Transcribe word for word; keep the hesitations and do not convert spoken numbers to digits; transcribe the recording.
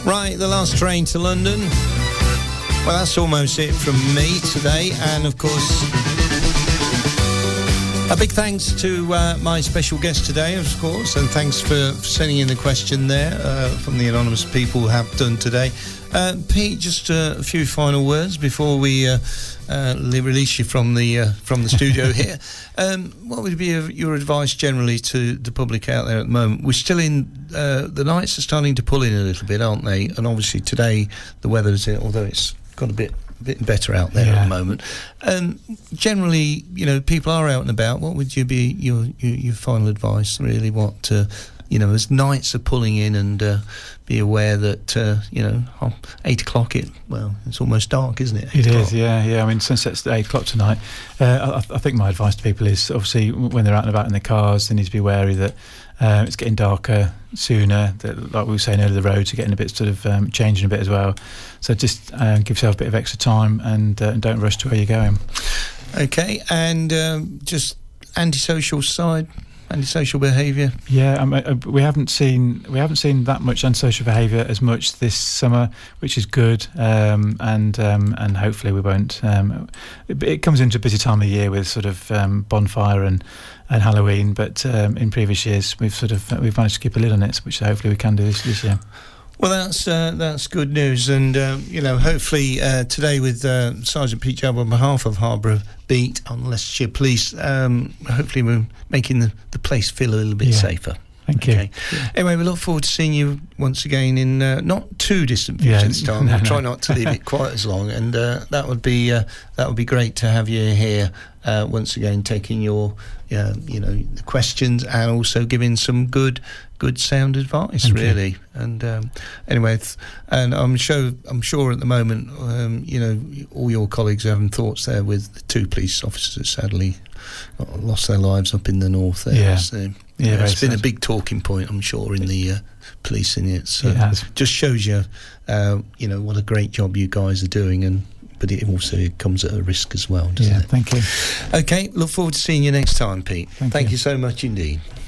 Right, the last train to London. Well, that's almost it from me today. And, of course, a big thanks to uh, my special guest today, of course, and thanks for sending in the question there uh, from the anonymous people who have done today. Uh, Pete, just uh, a few final words before we uh, uh, release you from the uh, from the studio here. Um, what would be your advice generally to the public out there at the moment? We're still in, uh, the nights are starting to pull in a little bit, aren't they? And obviously today the weather's, although it's got a bit bit better out there yeah. at the moment. Um, generally, you know, people are out and about. What would you be your your, your final advice? Really, what uh, you know, as nights are pulling in, and uh, be aware that uh, you know, eight o'clock. It well, it's almost dark, isn't it? It is, yeah, yeah. I mean, sunset's at eight o'clock tonight. Uh, I, I think my advice to people is obviously when they're out and about in their cars, they need to be wary that um, it's getting darker sooner. That, like we were saying earlier, the roads are getting a bit sort of um, changing a bit as well. So just uh, give yourself a bit of extra time and, uh, and don't rush to where you're going. Okay, and um, just antisocial side. Antisocial behaviour. Yeah, um, uh, we haven't seen we haven't seen that much antisocial behaviour as much this summer, which is good, um, and um, and hopefully we won't. Um, it, it comes into a busy time of the year with sort of um, bonfire and, and Halloween, but um, in previous years we've sort of we've managed to keep a lid on it, which hopefully we can do this this year. Well, that's uh, that's good news, and um, you know, hopefully uh, today with uh, Sergeant Pete Job on behalf of Harborough Beat on Leicestershire Police, um, hopefully we're making the, the place feel a little bit yeah. safer. Thank okay. you. Yeah. Anyway, we look forward to seeing you once again in uh, not too distant future yeah. this time. no, we'll try no. not to leave it quite as long, and uh, that would be uh, that would be great to have you here uh, once again, taking your uh, you know the questions and also giving some good. Good sound advice, Thank really, you. and um, anyway, th- and I'm sure I'm sure at the moment, um, you know, all your colleagues are having thoughts there with the two police officers sadly lost their lives up in the north there. Yeah, so, yeah, know, it's been sad. A big talking point, I'm sure, in the uh, police in it. So it has. Just shows you, uh, you know, what a great job you guys are doing, and but it also comes at a risk as well, doesn't yeah, it? Thank you. Okay, look forward to seeing you next time, Pete. Thank, thank you. you so much indeed.